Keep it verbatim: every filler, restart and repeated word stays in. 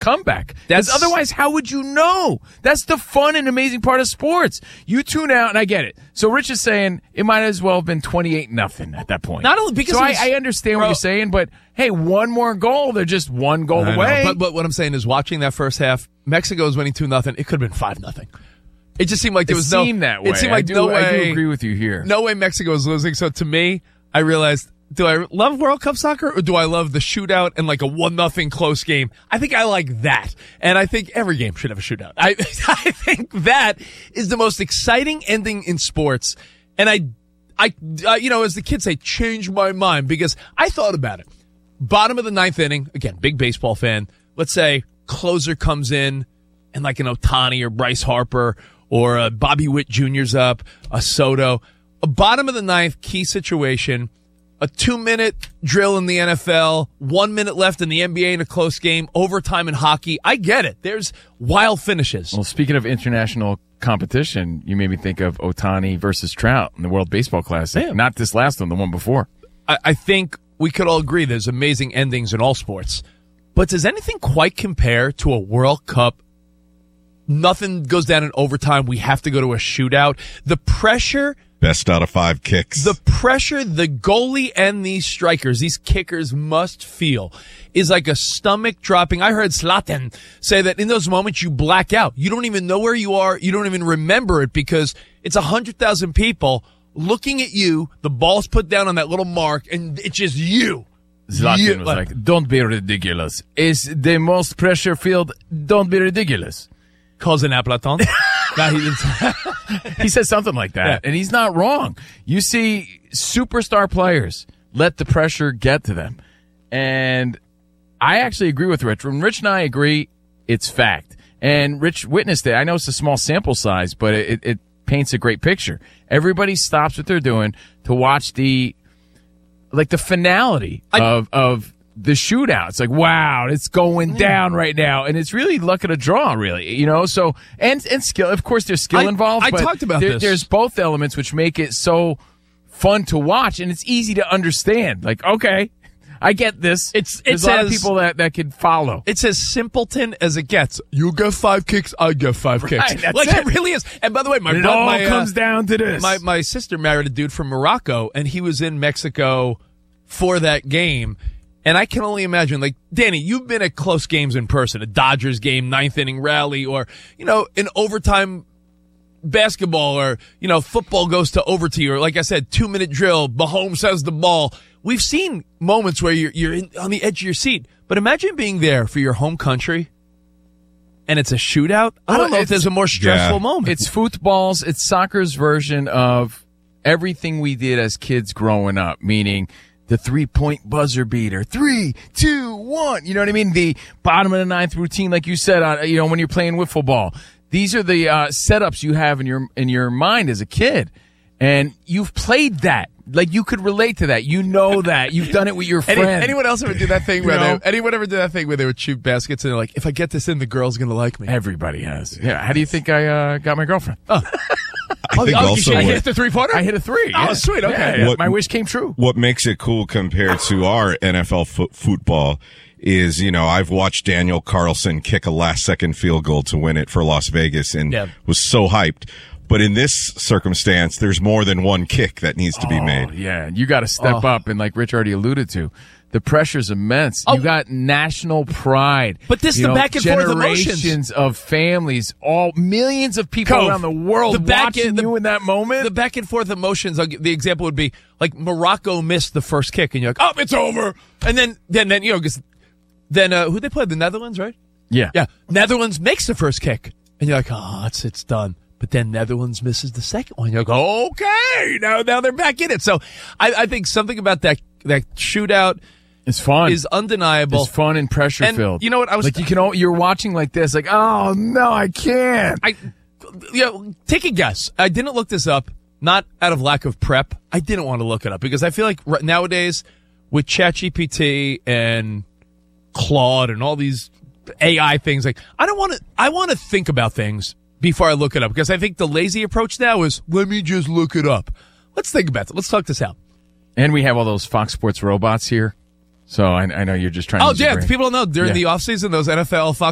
comeback. That's Because otherwise, how would you know? That's the fun and amazing part of sports. You tune out, and I get it. So Rich is saying it might as well have been twenty-eight nothing at that point. Not only because so it I, was- I understand bro, what you're saying, but hey, one more goal, they're just one goal I know, away. But, but what I'm saying is, watching that first half, Mexico was winning two nothing. It could have been five nothing. It just seemed like there it was seemed no. that way. It seemed like I do, no way. I do agree with you here. No way Mexico was losing. So to me, I realized, do I love World Cup soccer or do I love the shootout and like a one nothing close game? I think I like that. And I think every game should have a shootout. I, I think that is the most exciting ending in sports. And I, I, uh, you know, as the kids say, changed my mind because I thought about it. Bottom of the ninth inning, again, big baseball fan. Let's say closer comes in and like an Ohtani or Bryce Harper or a Bobby Witt Junior's up, a Soto. A bottom of the ninth key situation, a two-minute drill in the N F L, one minute left in the N B A in a close game, overtime in hockey. I get it. There's wild finishes. Well, speaking of international competition, you made me think of Ohtani versus Trout in the World Baseball Classic. Yeah. Not this last one, the one before. I, I think we could all agree there's amazing endings in all sports. But does anything quite compare to a World Cup? Nothing goes down in overtime. We have to go to a shootout. The pressure... Best out of five kicks. The pressure the goalie and these strikers, these kickers must feel is like a stomach dropping. I heard Zlatan say that in those moments you black out. You don't even know where you are. You don't even remember it because it's a hundred thousand people looking at you. The ball's put down on that little mark and it's just you. Zlatan You- was like, don't be ridiculous. It's the most pressure field. Don't be ridiculous. Calls an Platon. No, he didn't. He says something like that, Yeah. and he's not wrong. You see superstar players let the pressure get to them. And I actually agree with Rich. When Rich and I agree, it's fact. And Rich witnessed it. I know it's a small sample size, but it, it paints a great picture. Everybody stops what they're doing to watch the, like the finality I- of, of the shootout. It's like, wow, it's going down right now. And it's really luck of the draw, really, you know? So, and, and skill, of course, there's skill I- involved. I but talked about there- this. There's both elements which make it so fun to watch, and it's easy to understand. Like, okay, I get this. It's- There's it's a lot of as- people that, that could follow. It's as simpleton as it gets. You get five kicks, I get five kicks. that's like it. it really is. And by the way, my And it bro- all my, uh, comes down to this. My my sister married a dude from Morocco, and he was in Mexico for that game. And I can only imagine, like, Danny, you've been at close games in person, a Dodgers game, ninth inning rally, or, you know, an overtime basketball, or, you know, football goes to overtime, or like I said, two minute drill, Mahomes has the ball. We've seen moments where you're, you're in, on the edge of your seat, but imagine being there for your home country and it's a shootout. I don't know if it's- there's a more stressful Yeah. moment. It's football's, it's soccer's version of everything we did as kids growing up, meaning the three-point buzzer beater. Three, two, one. You know what I mean? The bottom of the ninth routine, like you said, on, you know, when you're playing wiffle ball. These are the uh, setups you have in your in your mind as a kid. And you've played that. Like, you could relate to that. You know that. You've done it with your Any, friend. anyone else ever do that thing where You know? they, anyone ever do that thing where they would shoot baskets and they're like, if I get this in, the girl's going to like me? Everybody has. Yeah. How do you think I uh, got my girlfriend? Oh, I think oh, also you what, hit the three-pointer? I hit a three. Oh, yeah. sweet. Okay. Yeah, yeah. What- My wish came true. what makes it cool compared to our N F L fo- football is, you know, I've watched Daniel Carlson kick a last-second field goal to win it for Las Vegas and Yeah. was so hyped. But in this circumstance, there's more than one kick that needs to be Oh, made. yeah, you got to step Oh. up, and like Rich already alluded to, the pressure's immense. Oh. You got national pride. But this, you the know, back and forth emotions. generations of families, all millions of people Cove, around the world the back watching and- the- you in that moment. The back and forth emotions. I'll, gi- the example would be like Morocco missed the first kick, and you're like, "Oh, it's over!" And then, then, then you know, 'cause then uh, who they played? The Netherlands, right? yeah, Yeah, Netherlands makes the first kick, and you're like, "Oh, it's it's done." But then Netherlands misses the second one. You're like, "Okay, now now they're back in it." So I, I think something about that that shootout it's fun. is undeniable. It's fun and pressure And filled. you know what? I was like, you can. al- You're watching like this, like, oh no, I can't. I, you know, take a guess. I didn't look this up, not out of lack of prep. I didn't want to look it up because I feel like r- nowadays with ChatGPT and Claude and all these A I things, like I don't want to. I want to think about things before I look it up because I think the lazy approach now is let me just look it up. Let's think about it. Let's talk this out. And we have all those Fox Sports robots here, so I, I know you're just trying. to Oh use your yeah, brain. people don't know during Yeah. the offseason, those N F L Fox